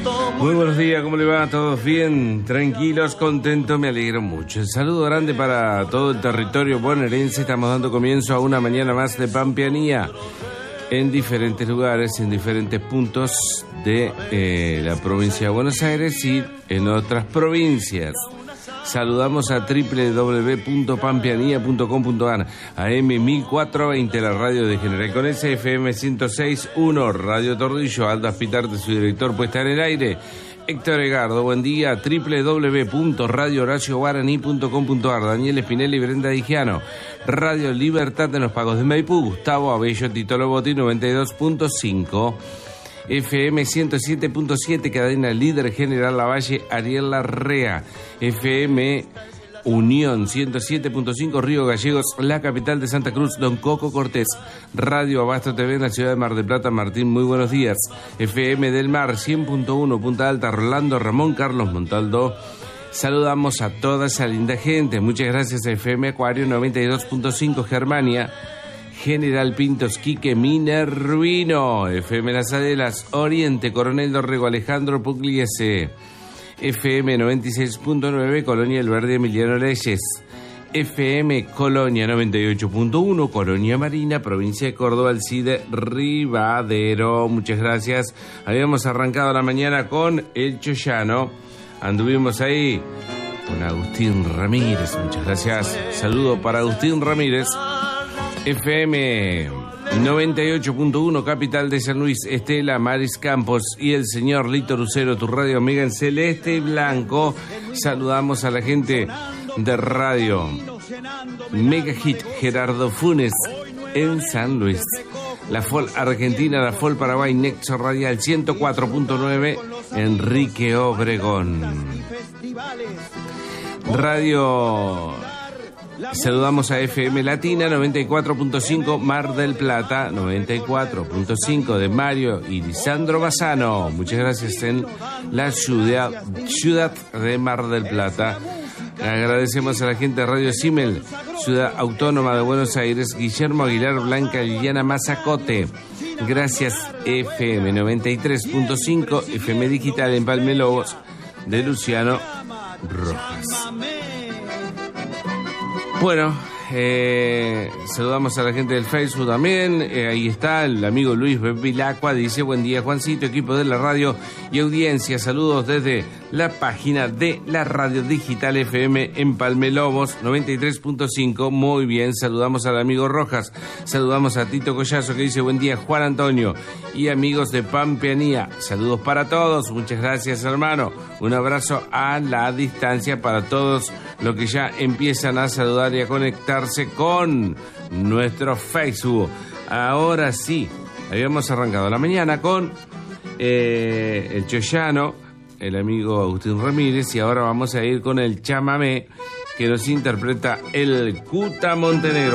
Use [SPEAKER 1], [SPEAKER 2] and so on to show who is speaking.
[SPEAKER 1] Muy buenos días, ¿cómo le va? ¿Todos bien? ¿Tranquilos? ¿Contentos? Me alegro mucho. El saludo grande para todo el territorio bonaerense. Estamos dando comienzo a una mañana más de Pampeanía en diferentes lugares, en diferentes puntos de la provincia de Buenos Aires y en otras provincias. Saludamos a www.pampeanía.com.ar, AM 1420, la radio de General Conesa, FM 106.1, Radio Tordillo, Aldo Aspitarte, su director, puesta en el aire. Héctor Egardo, buen día, www.radiohoracioguaraní.com.ar, Daniel Espinelli y Brenda Digiano, Radio Libertad en los Pagos de Maipú, Gustavo Abello, Tito Lobotti, 92.5, FM 107.7, cadena líder General Lavalle, Ariel Larrea, FM Unión 107.5, Río Gallegos, la capital de Santa Cruz, Don Coco Cortés, Radio Abasto TV en la ciudad de Mar del Plata, Martín, muy buenos días, FM del Mar 100.1, Punta Alta, Rolando, Ramón, Carlos Montaldo. Saludamos a toda esa linda gente, muchas gracias a FM Acuario 92.5, Germania, General Pintos, Quique, Minervino, FM Las Adelas, Oriente, Coronel Dorrego, Alejandro Pugliese, FM 96.9, Colonia El Verde, Emiliano Leyes, FM Colonia 98.1, Colonia Marina, provincia de Córdoba, Alcide Rivadero, muchas gracias. Habíamos arrancado la mañana con El Choyano, anduvimos ahí con Agustín Ramírez, muchas gracias. Saludo para Agustín Ramírez. FM 98.1, capital de San Luis, Estela Maris Campos y el señor Lito Lucero, tu radio amiga en celeste y blanco. Saludamos a la gente de radio Mega Hit Gerardo Funes en San Luis, la FOL Argentina, la FOL Paraguay, Nexo Radial 104.9, Enrique Obregón. Radio... Saludamos a FM Latina 94.5, Mar del Plata 94.5 de Mario y Lisandro Bassano. Muchas gracias en la ciudad de Mar del Plata. Agradecemos a la gente de Radio Simel, Ciudad Autónoma de Buenos Aires, Guillermo Aguilar, Blanca Liliana Mazacote. Gracias FM 93.5, FM Digital en Palme Lobos de Luciano Rojas. Bueno, saludamos a la gente del Facebook también. Ahí está el amigo Luis Bevilacqua, dice: buen día Juancito, equipo de la radio y audiencia, saludos desde la página de la radio digital FM en Palme Lobos 93.5, muy bien. Saludamos al amigo Rojas, saludamos a Tito Collazo que dice: buen día Juan Antonio y amigos de Pampeanía, saludos para todos, muchas gracias hermano, un abrazo a la distancia para todos los que ya empiezan a saludar y a conectarse con nuestro Facebook. Ahora sí, habíamos arrancado la mañana con el Choyano, el amigo Agustín Ramírez, y ahora vamos a ir con el chamamé que nos interpreta el Cuta Montenegro.